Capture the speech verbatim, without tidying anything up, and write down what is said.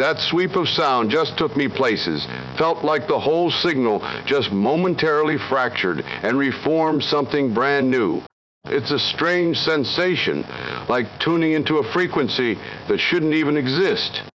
That sweep of sound just took me places. Felt like the whole signal just momentarily fractured and reformed something brand new. It's a strange sensation, like tuning into a frequency that shouldn't even exist.